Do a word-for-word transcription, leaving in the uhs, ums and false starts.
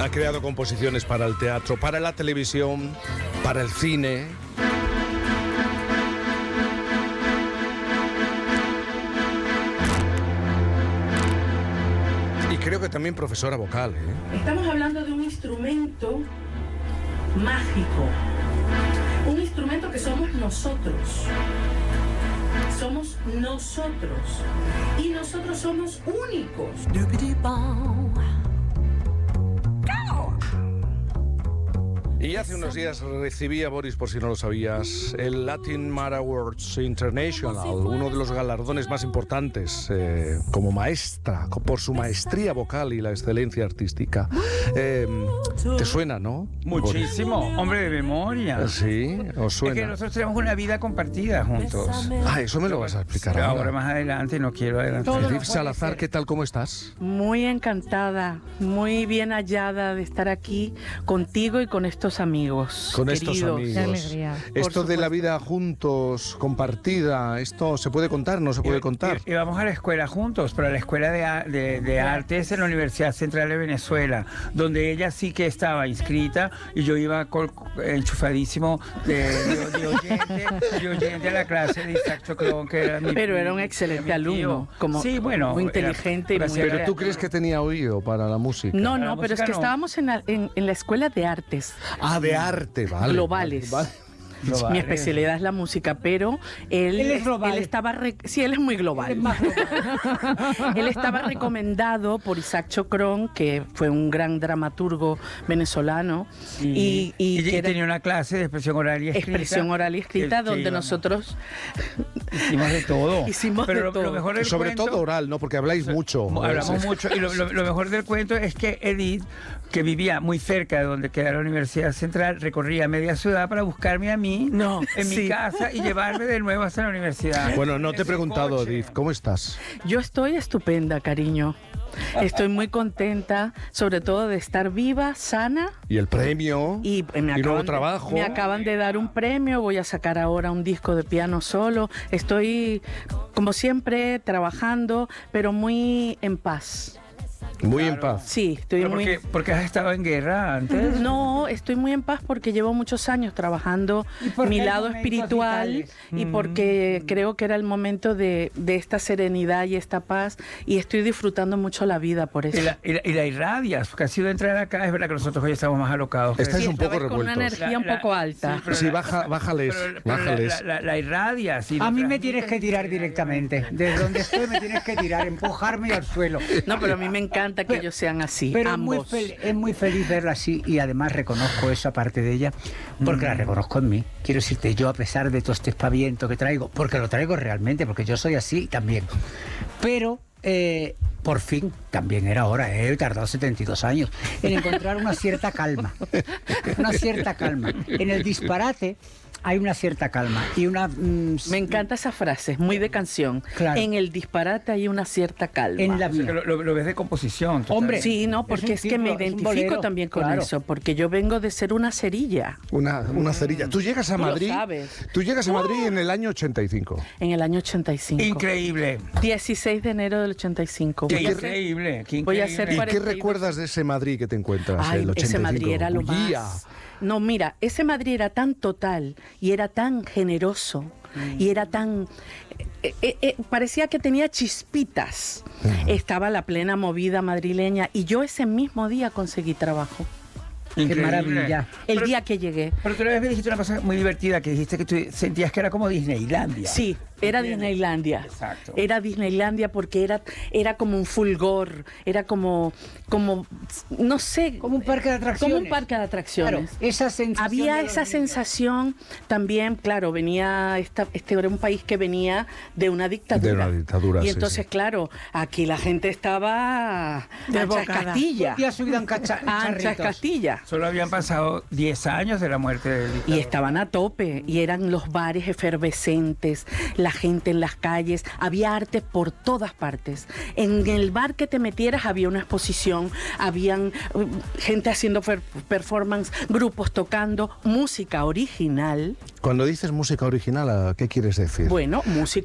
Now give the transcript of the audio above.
Ha creado composiciones para el teatro, para la televisión, para el cine. Y creo que también profesora vocal, ¿eh? Estamos hablando de un instrumento mágico, un instrumento que somos nosotros. Somos nosotros. Y nosotros somos únicos. Y hace unos días recibí a Boris, por si no lo sabías, el Latin Mar Awards International, uno de los galardones más importantes eh, como maestra, por su maestría vocal y la excelencia artística. Eh, ¿Te suena, no? Muchísimo, Boris? Hombre de memoria. Sí, os suena. Es que nosotros tenemos una vida compartida juntos. Ah, eso me lo vas a explicar ahora. ahora. Ahora más adelante, no quiero adelantar. Edith Salazar, ¿qué tal? ¿Cómo estás? Muy encantada, muy bien hallada de estar aquí contigo y con estos amigos. Con queridos. estos amigos. Qué alegría. Esto de la vida juntos, compartida, ¿esto se puede contar? ¿No se puede contar? Y, y vamos a la escuela juntos, pero a la Escuela de, de, de Artes en la Universidad Central de Venezuela, donde ella sí que estaba inscrita y yo iba col, enchufadísimo de, de, de, oyente, de oyente a la clase de Isaac Chocrón, que era mi Pero era un excelente alumno, como sí, bueno, muy inteligente era, y muy... ¿Pero tú crees que tenía oído para la música? No, Para no, la pero es música que no. estábamos en la, en, en la Escuela de Artes. Ah, de arte, vale. Globales. Vale, vale. Globales. Mi especialidad es la música, pero él, Él es global. él estaba re, sí, él es muy global. Él es más global. Él estaba recomendado por Isaac Chocrón, que fue un gran dramaturgo venezolano, y, y, y, que y era tenía una clase de expresión oral y escrita. expresión oral y escrita, que- que donde íbamos- nosotros hicimos de todo. Hicimos pero de lo, todo. lo mejor del Sobre cuento- todo oral, ¿no? Porque habláis mucho. Hablamos Sí. mucho y lo, lo- lo mejor del cuento es que Edith, que vivía muy cerca de donde queda la Universidad Central, recorría media ciudad para buscarme a mí No, en mi sí. casa y llevarme de nuevo hasta la universidad. Bueno, no te he Ese preguntado, coche. Edith, ¿cómo estás? Yo estoy estupenda, cariño. Estoy muy contenta, sobre todo de estar viva, sana. ¿Y el premio? Y eh, me ¿Y nuevo acaban, de, trabajo? me acaban de dar un premio, voy a sacar ahora un disco de piano solo. Estoy, como siempre, trabajando, pero muy en paz. Muy en Claro. paz. Sí, estoy Pero muy... porque, porque has estado en guerra antes. No, estoy muy en paz porque llevo muchos años trabajando Y porque mi hay lado momentos espiritual vitales. y porque creo que era el momento de, de esta serenidad y esta paz y estoy disfrutando mucho la vida por eso. Y la, y, la, y la irradias, porque ha sido entrar acá, es verdad que nosotros hoy estamos más alocados. que- Estáis Sí, un poco estabais con una revueltos. energía un poco alta. pero Sí, la- baja- bájales, pero- pero bájales. La, la, la irradias. y A lo mí me transmites tienes que tirar directamente. Desde donde estoy me tienes que tirar, empujarme al suelo. No, pero a mí me encanta que ellos sean así, Pero es muy, ambos. fel- es muy feliz verla así y además reconozco esa parte de ella porque la reconozco en mí. Quiero decirte, yo a pesar de todo este espaviento que traigo, porque lo traigo realmente, porque yo soy así también. Pero eh, por fin, también era hora, he tardado setenta y dos años en encontrar una cierta calma. Una cierta calma. En el disparate hay una cierta calma y una... mm, Me encanta esa frase, es muy de canción. Claro. En el disparate hay una cierta calma. En la O sea, que mía. lo, lo- lo ves de composición. total. Hombre, Sí, no, Es porque un es, que me título, es un identifico bolero, también con claro. eso, porque yo vengo de ser una cerilla Una, una cerilla. Tú llegas a Tú lo Madrid. sabes. Tú llegas a Madrid en el año ochenta y cinco. en el año ochenta y cinco. Increíble. dieciséis de enero del ochenta y cinco. Qué Voy a hacer- increíble. Qué voy a increíble. hacer ¿Y cuarenta qué y dos. recuerdas de ese Madrid que te encuentras? Ay, el ochenta y cinco? ese Madrid era lo Bullía. más. No, mira, ese Madrid era tan total y era tan generoso y era tan... eh, eh, eh, parecía que tenía chispitas. Estaba la plena movida madrileña y yo ese mismo día conseguí trabajo. Qué Increíble. maravilla. El Pero- día que llegué. Pero tú una vez me dijiste una cosa muy divertida, que dijiste que tú sentías que era como Disneylandia. Sí, era ¿Entiendes? Disneylandia. Exacto. Era Disneylandia porque era, era como un fulgor, era como, como, no sé. Como un parque de atracciones. Como un parque de atracciones. Claro, esa sensación Había de los esa niños. sensación también, claro, venía, esta, este era un país que venía de una dictadura. De una dictadura, Y sí, entonces, sí. claro, aquí la gente estaba ancha Desbocada. Castilla. Ya subida en cacha- Ancha charritos. Castilla. Solo habían pasado diez años de la muerte del Y dictador. estaban a tope, y eran los bares efervescentes, la gente en las calles, había arte por todas partes. En el bar que te metieras había una exposición, habían uh, gente haciendo per- performance, grupos tocando, música original. Cuando dices música original, ¿a ¿qué quieres decir? Bueno, música